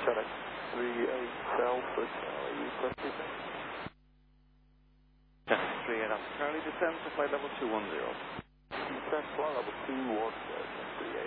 FedEx 38 Alpha Charlie, press descent. Yes, 38 Alpha Charlie, descend to flight level 210. Descent flight level 210, 38.